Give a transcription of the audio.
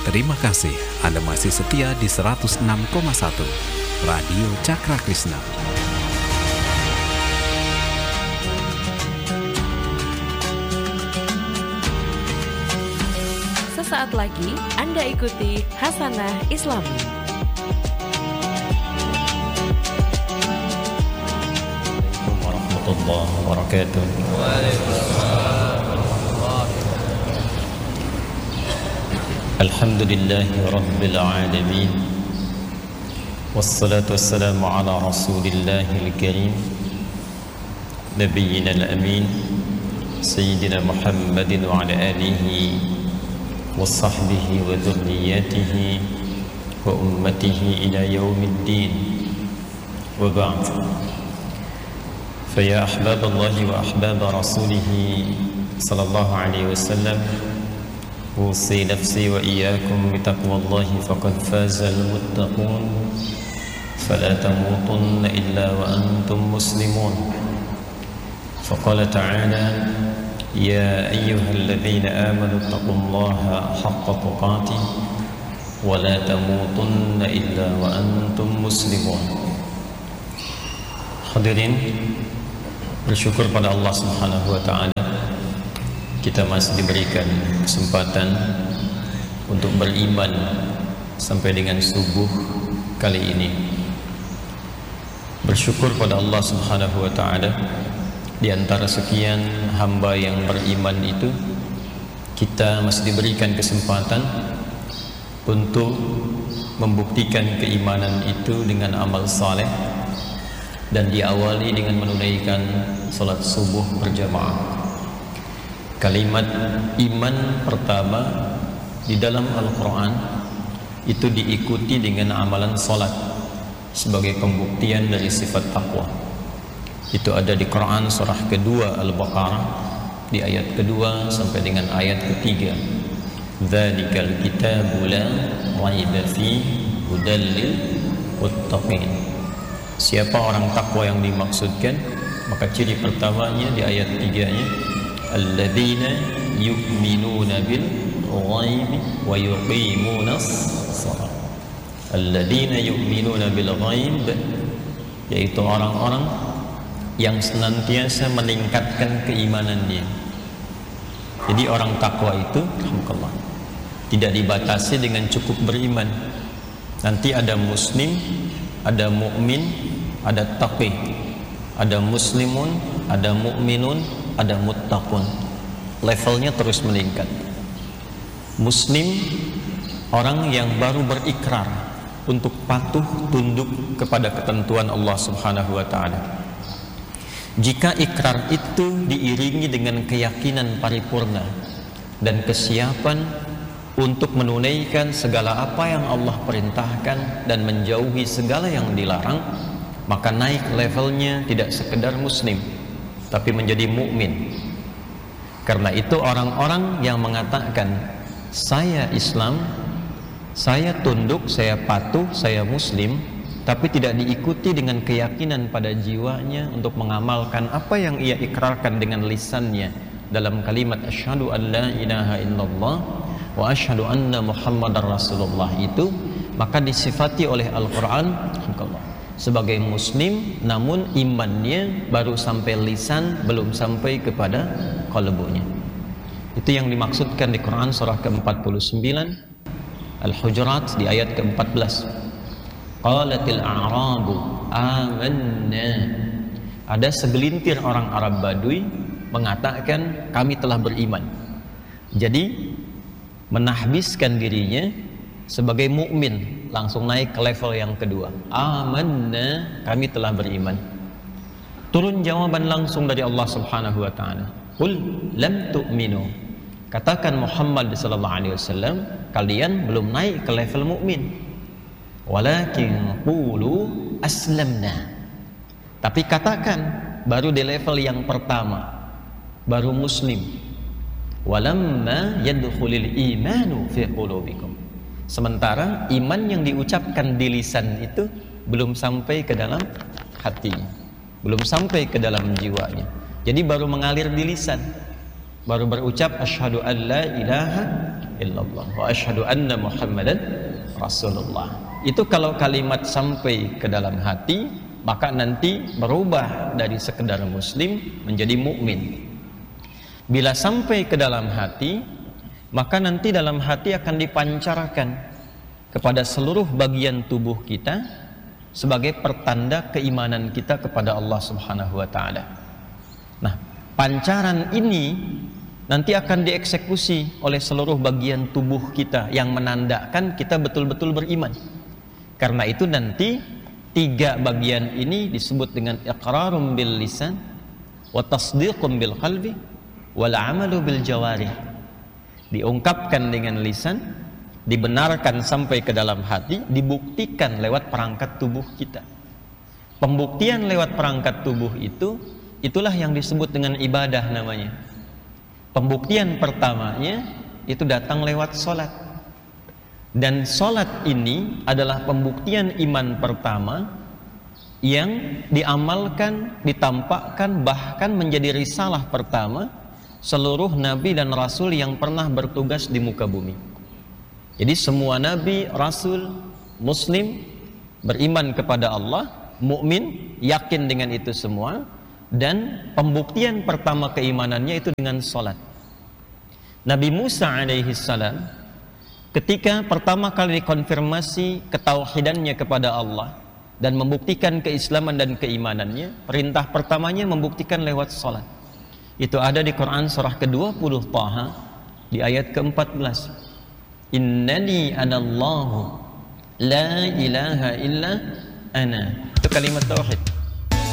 Terima kasih Anda masih setia di 106,1 Radio Cakra Krishna. Sesaat lagi Anda ikuti Hasanah Islami. Assalamualaikum warahmatullahi wabarakatuh. Alhamdulillahi rabbil alamin. Wassalatu wassalamu ala rasulillahil karim Nabiyyina al-amin Sayyidina Muhammadin wa ala alihi wa sahbihi wa dhurriyyatihi wa ummatihi ila yaumiddin. Wa ba'd. Faya ahbaballahi wa ahbaba rasulihi sallallahu alaihi wasallam, أوصي نفسي وإياكم بتقوى الله فقد فاز المتقون فلا تموتن إلا وأنتم مسلمون. فقال تعالى: يا أيها الذين آمنوا اتقوا الله حق تقاته ولا تموتن إلا وأنتم مسلمون. Hadirin, bersyukur pada Allah Subhanahu wa Ta'ala, kita masih diberikan kesempatan untuk beriman sampai dengan subuh kali ini. Bersyukur pada Allah Subhanahu wa Ta'ala, di antara sekian hamba yang beriman itu, kita masih diberikan kesempatan untuk membuktikan keimanan itu dengan amal saleh, dan diawali dengan menunaikan salat subuh berjamaah. Kalimat iman pertama di dalam Al-Quran itu diikuti dengan amalan salat sebagai pembuktian dari sifat taqwa. Itu ada di Quran surah kedua Al-Baqarah di ayat kedua sampai dengan ayat ketiga. Dzalikal kitabu la raiba fihi hudal lil muttaqin. Siapa orang takwa yang dimaksudkan? Maka ciri pertamanya di ayat 3-nya, alladzina yu'minuna bil ghaibi wa yuqimuna shalah. Alladzina yu'minuna bil ghaib, yaitu orang-orang yang senantiasa meningkatkan keimanannya. Jadi orang takwa itu, alhamdulillah, tidak dibatasi dengan cukup beriman. Nanti ada muslim, ada mukmin, ada taqi, ada muslimun, ada mukminun, ada muttaqun. Levelnya terus meningkat. Muslim, orang yang baru berikrar untuk patuh tunduk kepada ketentuan Allah Subhanahu wa Ta'ala. Jika ikrar itu diiringi dengan keyakinan paripurna dan kesiapan untuk menunaikan segala apa yang Allah perintahkan dan menjauhi segala yang dilarang, maka naik levelnya tidak sekedar muslim, tapi menjadi mukmin. Karena itu orang-orang yang mengatakan saya Islam, saya tunduk, saya patuh, saya muslim, tapi tidak diikuti dengan keyakinan pada jiwanya untuk mengamalkan apa yang ia ikrarkan dengan lisannya dalam kalimat asyhadu an la ilaha illallah wa asyhadu anna muhammadar rasulullah itu, maka disifati oleh Al-Quran sebagai muslim, namun imannya baru sampai lisan, belum sampai kepada qalbunya. Itu yang dimaksudkan di Quran surah ke-49 Al-Hujurat di ayat ke-14. Qalatil a'rabu amanna. Ada segelintir orang Arab Badui mengatakan kami telah beriman. Jadi menahbiskan dirinya sebagai mukmin, langsung naik ke level yang kedua. Amanna, kami telah beriman. Turun jawaban langsung dari Allah Subhanahu wa Ta'ala. Qul lam tu'minu. Katakan Muhammad sallallahu alaihi wasallam, kalian belum naik ke level mukmin. Walakin qulu aslamna. Tapi katakan baru di level yang pertama, baru muslim. Walamma yadkhulul imanu fi qulubikum. Sementara iman yang diucapkan di lisan itu belum sampai ke dalam hatinya, belum sampai ke dalam jiwanya. Jadi baru mengalir di lisan, baru berucap asyhadu an la ilaha illallah wa asyhadu anna Muhammadan Rasulullah. Itu kalau kalimat sampai ke dalam hati, maka nanti berubah dari sekedar muslim menjadi mukmin. Bila sampai ke dalam hati, maka nanti dalam hati akan dipancarkan kepada seluruh bagian tubuh kita sebagai pertanda keimanan kita kepada Allah Subhanahu wa taala. Nah, pancaran ini nanti akan dieksekusi oleh seluruh bagian tubuh kita yang menandakan kita betul-betul beriman. Karena itu nanti 3 bagian ini disebut dengan iqrarum bil lisan wa tasdiqum bil qalbi wal amalu bil jawarih. Diungkapkan dengan lisan, dibenarkan sampai ke dalam hati, dibuktikan lewat perangkat tubuh kita. Pembuktian lewat perangkat tubuh itu, itulah yang disebut dengan ibadah namanya. Pembuktian pertamanya itu datang lewat sholat. Dan sholat ini adalah pembuktian iman pertama yang diamalkan, ditampakkan, bahkan menjadi risalah pertama seluruh nabi dan rasul yang pernah bertugas di muka bumi. Jadi semua nabi, rasul, muslim beriman kepada Allah, mukmin, yakin dengan itu semua, dan pembuktian pertama keimanannya itu dengan sholat. Nabi Musa alaihi salam ketika pertama kali dikonfirmasi ketauhidannya kepada Allah dan membuktikan keislaman dan keimanannya, perintah pertamanya membuktikan lewat salat. Itu ada di Quran surah ke-20 Taha di ayat ke-14. Innani anallahu la ilaha illa ana. Itu kalimat tauhid.